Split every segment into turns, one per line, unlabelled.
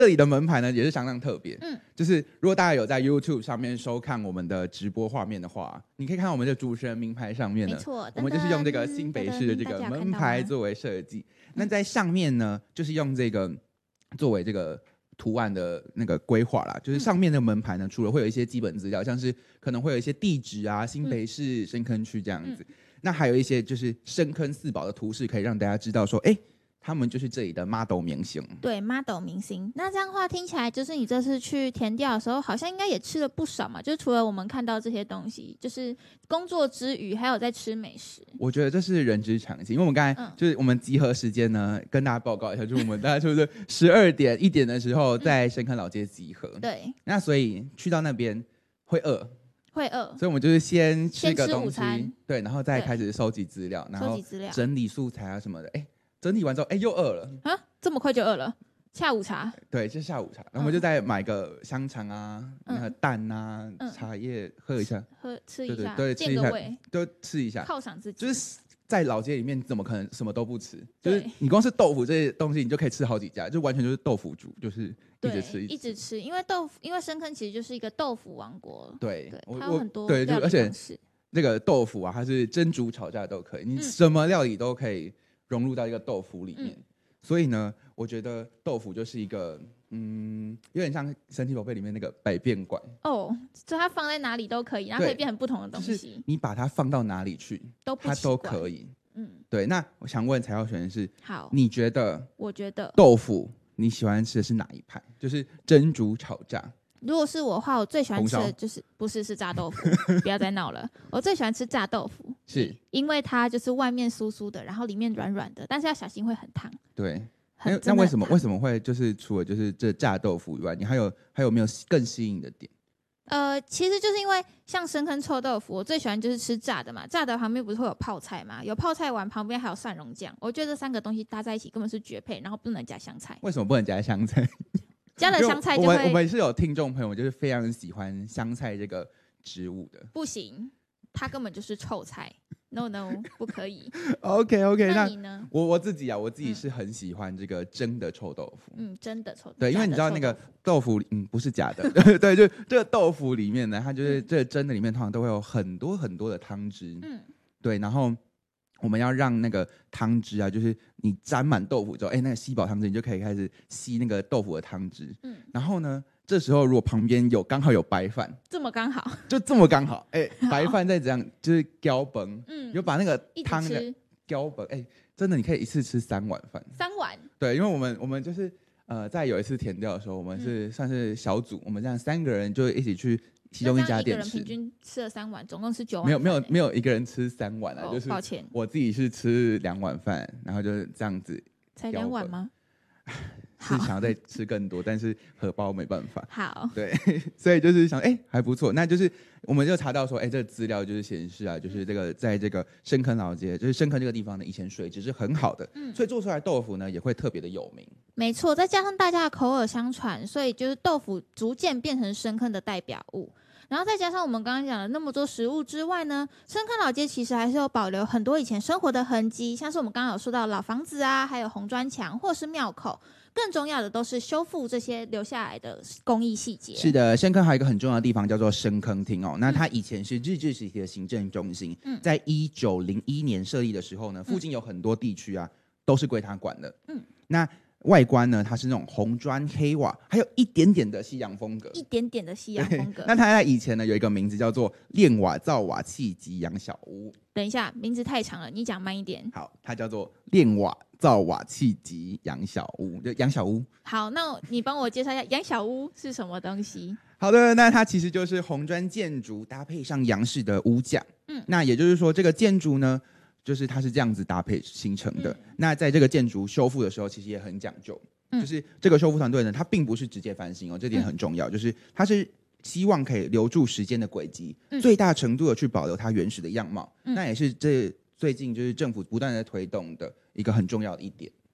这里的门牌呢也是相当特别，就是如果大家有在 YouTube 上面收看我们的直播画面的话，你可以看到我们的主持人名牌上面呢，
没错，
我们就是用这个新北市的这个门牌作为设计。那在上面呢，就是用这个作为这个图案的那个规划啦，就是上面的门牌呢，除了会有一些基本资料，像是可能会有一些地址啊，新北市深坑区这样子，那还有一些就是深坑四宝的图示，可以让大家知道说，哎。他们就是这里的 model 明星，
对 model 明星。那这样的话听起来，就是你这次去田调的时候，好像应该也吃了不少嘛。就是除了我们看到这些东西，就是工作之余还有在吃美食。
我觉得这是人之常情，因为我们刚才就是我们集合时间呢，跟大家报告一下，就是我们大概就是12点1点的时候在深坑老街集合。
对，
那所以去到那边会饿，
所
以我们就是先吃个东西，
午餐，
对，然后再开始收集资料，然后整理素材啊什么的，整理完之后，又饿了
啊！这么快就饿了？下午茶？
对，就是下午茶。然后我们就再买个香肠啊、那个蛋啊、茶叶喝一下，
吃一下，
对，
垫个胃，
就吃一下，
犒赏自己。
就是在老街里面，怎么可能什么都不吃？就是你光是豆腐这些东西，你就可以吃好几家，就完全就是豆腐族，就是一直吃，
因为深坑其实就是一个豆腐王国。
对，
它有很多
对，
料理
而且
方式
那个豆腐啊，它是蒸煮炒炸都可以，你什么料理都可以融入到一个豆腐里面。所以呢，我觉得豆腐就是一个，有点像神奇宝贝里面那个百变馆
哦，所以它放在哪里都可以，然后可以变成不同的东西。
就是你把它放到哪里去，它都可以。对。那我想问蔡耀璇的是，
好，
你觉得？
我觉得
豆腐你喜欢吃的是哪一派？就是蒸煮炒炸。
如果是我的话，我最喜欢吃的就是是炸豆腐，不要再闹了。我最喜欢吃炸豆腐，
是
因为它就是外面酥酥的，然后里面软软的，但是要小心会很烫。
对，那为什么会就是除了就是这炸豆腐以外，你还有没有更吸引的点？
其实就是因为像深坑臭豆腐，我最喜欢就是吃炸的嘛，炸的旁边不是会有泡菜嘛，有泡菜丸旁边还有蒜蓉酱，我觉得这3个东西搭在一起根本是绝配，然后不能加香菜。
为什么不能加香菜？
加了香菜就会，
我们是有听众朋友就是非常喜欢香菜这个植物的，
不行，它根本就是臭菜。No， 不可以。
OK，
那你呢？
我自己是很喜欢这个蒸的臭豆腐。
蒸的臭豆腐。
对，因为你知道那个豆腐，不是假的。对，就这个豆腐里面呢，它就是这个蒸的里面通常都会有很多很多的汤汁。对，然后我们要让那个汤汁啊，就是你沾满豆腐之后，那个吸饱汤汁，你就可以开始吸那个豆腐的汤汁。然后呢，这时候如果旁边刚好有白饭，
这么刚好，
就这么刚好，白饭再这样就是浇崩，有把那个汤的浇崩，真的你可以一次吃3碗饭。
3碗？对，
因为我们就是在有一次田调的时候，我们是算是小组，我们这样3个人就一起去其中一家店吃，
一个人平均吃了3碗，总共吃9碗。
没有一个人吃3碗啊，就是
抱歉，
我自己是吃2碗饭，然后就是这样子。
才2碗吗？
是想要再吃更多，但是荷包没办法。
好，
对，所以就是想，还不错。那就是我们就查到说，这个资料就是显示啊，就是这个在这个深坑老街，就是深坑这个地方呢，以前水质是很好的，所以做出来豆腐呢也会特别的有名。
没错，再加上大家的口耳相传，所以就是豆腐逐渐变成深坑的代表物。然后再加上我们刚刚讲的那么多食物之外呢，深坑老街其实还是有保留很多以前生活的痕迹，像是我们刚刚有说到老房子啊，还有红砖墙或是庙口。更重要的都是修复这些留下来的工艺细节。
是的，深坑还有一个很重要的地方叫做深坑厅哦。那它以前是日治时期的行政中心，在1901年设立的时候呢，附近有很多地区啊都是归它管的。那外观呢，它是那种红砖黑瓦，还有一点点的西洋风格。那它在以前呢有一个名字叫做炼瓦造瓦器及洋小屋。
等一下，名字太长了，你讲慢一点。
好，它叫做炼瓦造瓦器及洋小屋，就洋小屋。
好，那你帮我介绍一下洋小屋是什么东西？
好的，那它其实就是红砖建筑搭配上洋式的屋架。那也就是说，这个建筑呢，就是它是这样子搭配形成的。那在这个建筑修复的时候，其实也很讲究。就是这个修复团队呢，它并不是直接翻新哦，这点很重要。就是它是希望可以留住时间的轨迹，最大程度的去保留它原始的样貌。那也是这最近就是政府不断的推动的一个很重要的一点。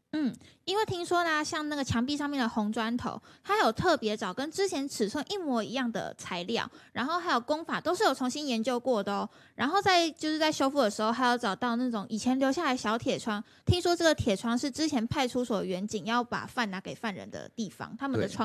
因为听说呢，像那个墙壁上面的红砖头，它有特别找跟之前尺寸一模一样的材料，然后还有工法都是有重新研究过的哦。然后就是在修复的时候，还有找到那种以前留下来小铁窗，听说这个铁窗是之前派出所员警要把饭拿给犯人的地方，他们的窗